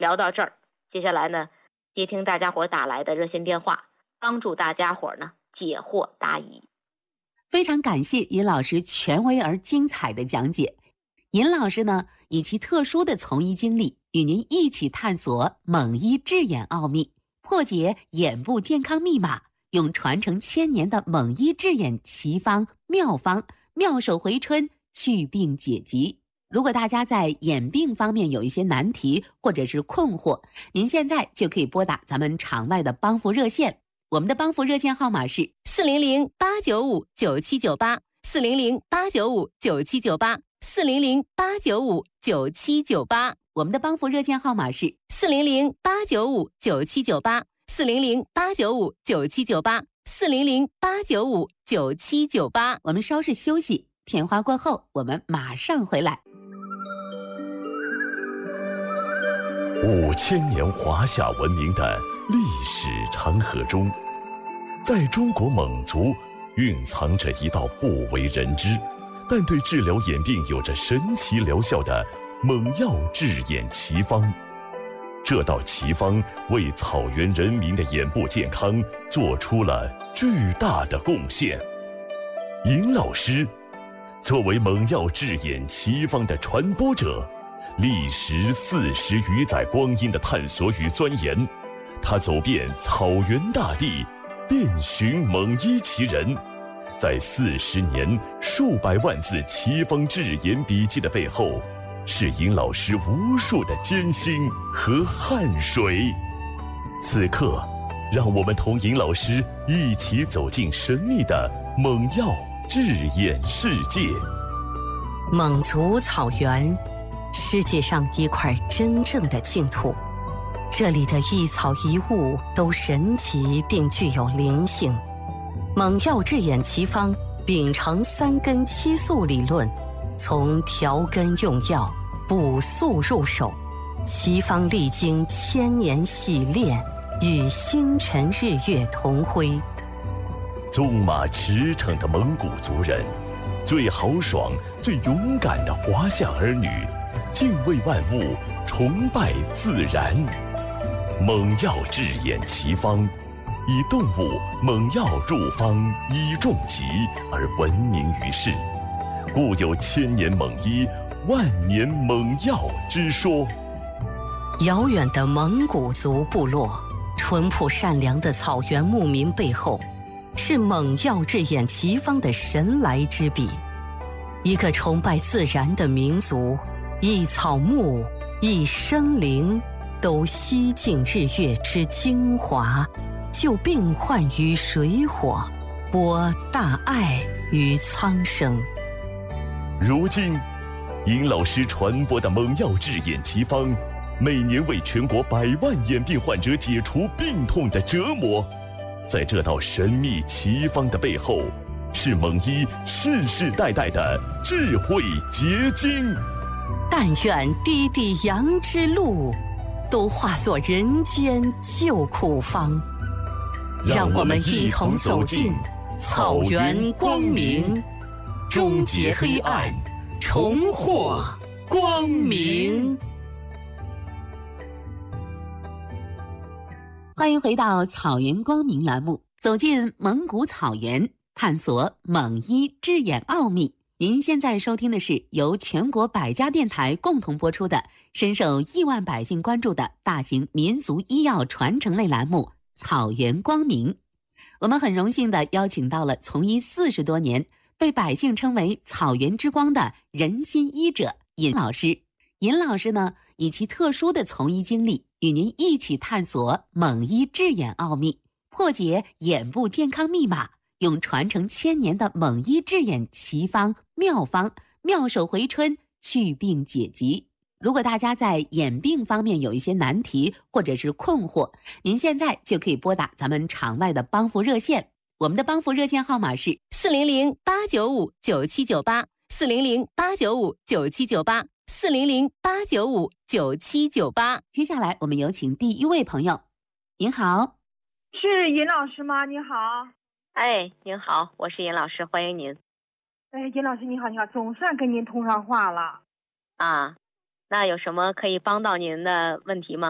聊到这儿，接下来呢，接听大家伙打来的热线电话，帮助大家伙呢解惑答疑。 非常感谢尹老师权威而精彩的讲解。尹老师呢，以其特殊的从医经历，与您一起探索蒙医治眼奥秘，破解眼部健康密码，用传承1000年的蒙医治眼奇方妙方，妙手回春，祛病解疾。如果大家在眼病方面有一些难题或者是困惑，您现在就可以拨打咱们场外的帮扶热线。我们的帮扶热线号码是 400-895-9798，400-895-9798，400-895-9798。 我们的帮扶热线号码是 400-895-9798，400-895-9798，400-895-9798。 我们稍事休息，片花过后，我们马上回来。 5000年华夏文明的历史长河中，在中国蒙族蕴藏着一道不为人知，但对治疗眼病有着神奇疗效的蒙药治眼奇方。这道奇方为草原人民的眼部健康做出了巨大的贡献。尹老师作为蒙药治眼奇方的传播者，历时40余载光阴的探索与钻研，他走遍草原大地，遍寻蒙医奇人，在40年数百万字奇方治眼笔记的背后，是尹老师无数的艰辛和汗水。此刻，让我们同尹老师一起走进神秘的蒙药治眼世界。 蒙族草原，世界上一块真正的净土，这里的一草一物都神奇并具有灵性。蒙药治眼奇方秉承3根7素理论，从调根用药、补素入手，奇方历经1000年洗炼，与星辰日月同辉。 纵马驰骋的蒙古族人，最豪爽、最勇敢的华夏儿女，敬畏万物，崇拜自然。蒙药治眼奇方，以动物蒙药入方医重疾而闻名于世，故有1000年蒙医、万年蒙药之说。 遥远的蒙古族部落，淳朴善良的草原牧民背后，是蒙药治眼奇方的神来之笔。一个崇拜自然的民族，一草木，一生灵，都吸尽日月之精华，救病患于水火，播大爱于苍生。 如今，尹老师传播的蒙药治眼奇方，每年为全国100万眼病患者解除病痛的折磨。在这道神秘奇方的背后，是蒙医世世代代的智慧结晶。 但愿滴滴阳之路，都化作人间救苦方。让我们一同走进草原光明，终结黑暗，重获光明。 欢迎回到草原光明栏目，走进蒙古草原，探索蒙医治眼奥秘。您现在收听的是由全国100家电台共同播出的深受亿万百姓关注的大型民族医药传承类栏目《草原光明》。我们很荣幸地邀请到了从医40多年，被百姓称为草原之光的人心医者尹老师。尹老师呢，以其特殊的从医经历，与您一起探索蒙医治眼奥秘，破解眼部健康密码，用传承1000年的蒙医治眼奇方妙方，妙手回春，祛病解疾。如果大家在眼病方面有一些难题或者是困惑，您现在就可以拨打咱们场外的帮扶热线。我们的帮扶热线号码是 400-895-9798，400-895-9798，400-895-9798。 接下来我们有请第一位朋友。您好。 是尹老师吗？你好。 哎，您好，我是尹老师，欢迎您。 哎，尹老师你好，你好，总算跟您通上话了。 啊，那有什么可以帮到您的问题吗？